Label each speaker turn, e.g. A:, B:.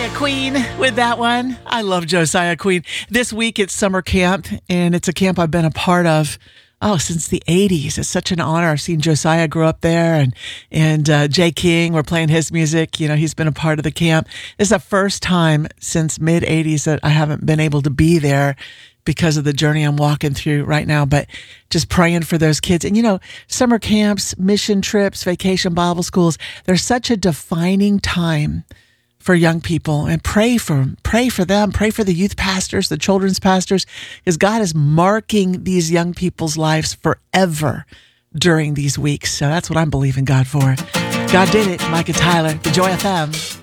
A: Queen with that one. I love Josiah Queen. This week it's summer camp, and it's a camp I've been a part of since the 80s. It's such an honor. I've seen Josiah grow up there, and Jay King, we're playing his music. You know, he's been a part of the camp. This is the first time since mid-80s that I haven't been able to be there because of the journey I'm walking through right now, but just praying for those kids. And, you know, summer camps, mission trips, vacation Bible schools, they're such a defining time for young people, and pray for them, pray for the youth pastors, the children's pastors, because God is marking these young people's lives forever during these weeks. So that's what I'm believing God for. God did it. Micah Tyler, the Joy FM.